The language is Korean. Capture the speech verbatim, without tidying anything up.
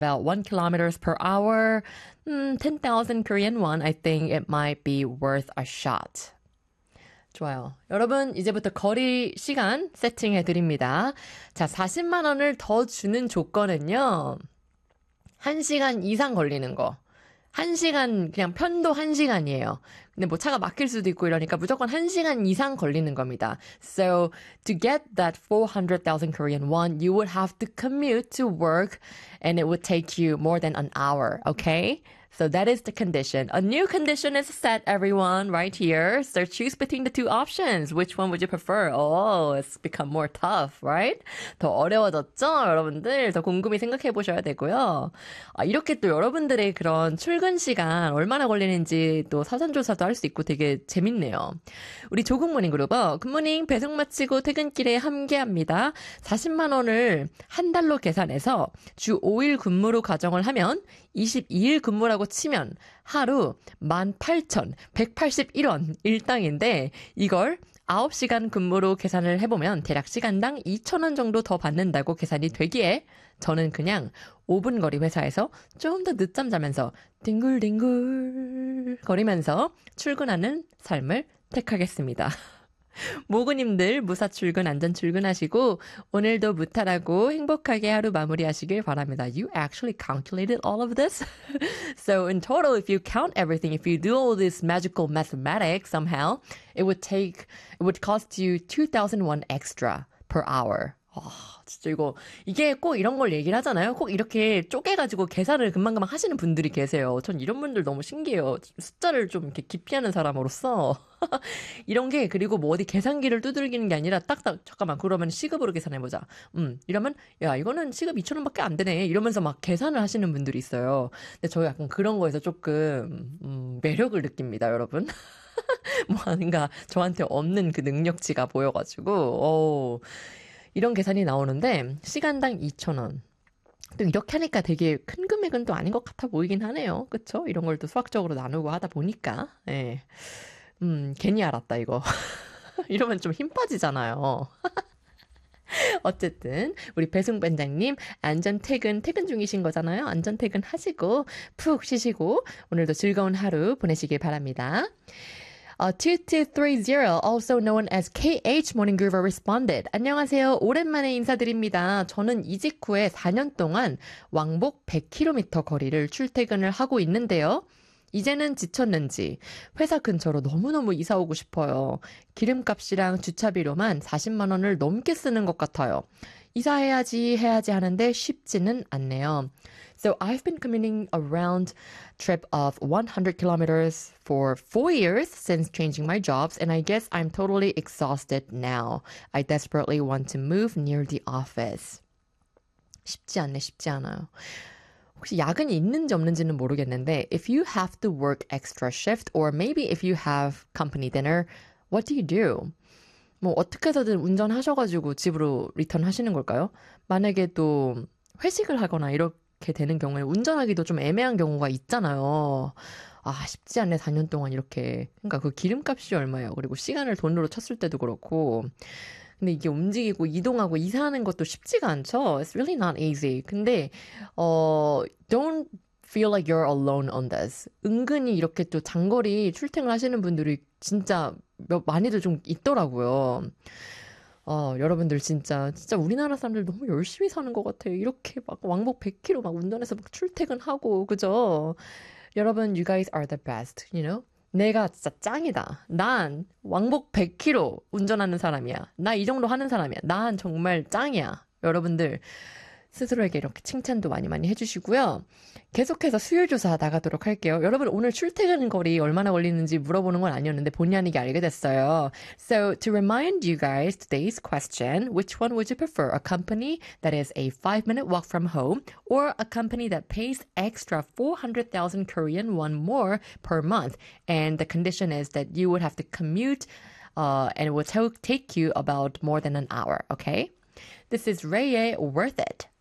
about one kilometers per hour, mm, ten thousand Korean won, I think it might be worth a shot. 좋아요. 여러분, 이제부터 거리 시간 세팅해 드립니다. 자, 사십만 원을 더 주는 조건은요. 한 시간 이상 걸리는 거. 한 시간, 그냥 편도 한 시간이에요. 근데 뭐 차가 막힐 수도 있고 이러니까 무조건 한 시간 이상 걸리는 겁니다. So, to get that four hundred thousand Korean won, you would have to commute to work and it would take you more than an hour, okay? So that is the condition. A new condition is set, everyone, right here. So choose between the two options. Which one would you prefer? Oh, it's become more tough, right? 더 어려워졌죠, 여러분들? 더 곰곰이 생각해 보셔야 되고요. 아, 이렇게 또 여러분들의 그런 출근 시간 얼마나 걸리는지 또 사전조사도 할 수 있고 되게 재밌네요. 우리 조국모닝 그룹어 굿모닝 배송 마치고 퇴근길에 함께합니다. 사십만 원을 한 달로 계산해서 주 오 일 근무로 가정을 하면 이십이 일 근무라고 치면 하루 만 팔천백팔십일 원 일당인데 이걸 아홉 시간 근무로 계산을 해보면 대략 시간당 이천 원 정도 더 받는다고 계산이 되기에 저는 그냥 오 분 거리 회사에서 좀 더 늦잠 자면서 뒹굴뒹굴 거리면서 출근하는 삶을 택하겠습니다. 모구님들 무사 출근 안전 출근하시고 오늘도 무탈하고 행복하게 하루 마무리하시길 바랍니다. You actually calculated all of this? So in total, if you count everything, if you do all this magical mathematics somehow, it would take, it would cost you two thousand won extra per hour. 아, 진짜 이거, 이게 꼭 이런 걸 얘기를 하잖아요. 꼭 이렇게 쪼개가지고 계산을 금방금방 하시는 분들이 계세요. 전 이런 분들 너무 신기해요. 숫자를 좀 이렇게 기피하는 사람으로서. 이런 게, 그리고 뭐 어디 계산기를 두들기는 게 아니라 딱딱, 잠깐만, 그러면 시급으로 계산해보자. 음, 이러면, 야, 이거는 시급 이천 원밖에 안 되네. 이러면서 막 계산을 하시는 분들이 있어요. 근데 저 약간 그런 거에서 조금, 음, 매력을 느낍니다, 여러분. 뭔가 저한테 없는 그 능력치가 보여가지고, 어 이런 계산이 나오는데 시간당 이천 원. 또 이렇게 하니까 되게 큰 금액은 또 아닌 것 같아 보이긴 하네요. 그쵸? 이런 걸 또 수학적으로 나누고 하다 보니까. 예. 음, 괜히 알았다, 이거. 이러면 좀 힘 빠지잖아요. 어쨌든 우리 배승반장님 안전 퇴근, 퇴근 중이신 거잖아요. 안전 퇴근 하시고 푹 쉬시고 오늘도 즐거운 하루 보내시길 바랍니다. Uh, 이이삼공, also known as 케이에이치 Morning Groover responded. 안녕하세요. 오랜만에 인사드립니다. 저는 이직 후에 사 년 동안 왕복 백 킬로미터 거리를 출퇴근을 하고 있는데요. 이제는 지쳤는지 회사 근처로 너무너무 이사 오고 싶어요. 기름값이랑 주차비로만 사십만 원을 넘게 쓰는 것 같아요. 이사해야지 해야지 하는데 쉽지는 않네요. So I've been commuting around trip of one hundred kilometers for four years since changing my jobs, and I guess I'm totally exhausted now. I desperately want to move near the office. 쉽지 않네, 쉽지 않아요. 혹시 야근이 있는지 없는지는 모르겠는데 if you have to work extra shift or maybe if you have company dinner, what do you do? 뭐 어떻게 해서든 운전하셔가지고 집으로 리턴 하시는 걸까요? 만약에 또 회식을 하거나 이렇게 되는 경우에 운전하기도 좀 애매한 경우가 있잖아요. 아, 쉽지 않네, 사 년 동안 이렇게. 그러니까 그 기름값이 얼마예요? 그리고 시간을 돈으로 쳤을 때도 그렇고. 근데 이게 움직이고 이동하고 이사하는 것도 쉽지가 않죠. It's really not easy. 근데 어 don't feel like you're alone on this. 은근히 이렇게 또 장거리 출퇴근을 하시는 분들이 진짜 몇 많이들 좀 있더라고요. 어, 여러분들 진짜 진짜 우리나라 사람들 너무 열심히 사는 것 같아요. 이렇게 막 왕복 백 킬로미터 막 운전해서 막 출퇴근하고 그죠? 여러분, you guys are the best, you know? 내가 진짜 짱이다. 난 왕복 백 킬로미터 운전하는 사람이야. 나 이 정도 하는 사람이야. 난 정말 짱이야. 여러분들 스스로에게 이렇게 칭찬도 많이 많이 해주시고요. 계속해서 수요일 조사 나가도록 할게요. 여러분 오늘 출퇴근 거리 얼마나 걸리는지 물어보는 건 아니었는데 본의 아니게 알게 됐어요. So to remind you guys today's question, which one would you prefer? A company that is a five minute walk from home or a company that pays extra four hundred thousand Korean won more per month? And the condition is that you would have to commute uh, and it will t- take you about more than an hour, okay? This is Ray의 Worth It.